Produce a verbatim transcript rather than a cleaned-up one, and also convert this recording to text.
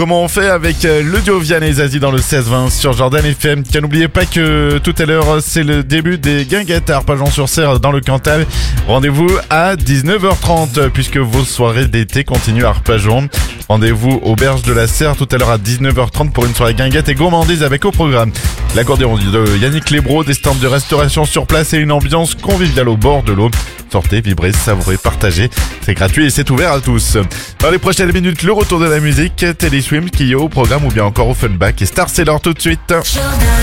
comment on fait avec le duo Vianney et Zazie dans le seize vingt sur Jordan F M. Tiens, n'oubliez pas que tout à l'heure, c'est le début des guinguettes à Arpajon-sur-Cère dans le Cantal. Rendez-vous à dix-neuf heures trente puisque vos soirées d'été continuent à Arpajon. Rendez-vous au Berge de la Serre tout à l'heure à dix-neuf heures trente pour une soirée guinguette et gourmandise avec au programme l'accordéon de Yannick Lebro, des stands de restauration sur place et une ambiance conviviale au bord de l'eau. Sortez, vibrez, savourez, partagez. C'est gratuit et c'est ouvert à tous. Dans les prochaines minutes, le retour de la musique, Teddy Swims qui est au programme ou bien encore au Funback et Star Sailor tout de suite.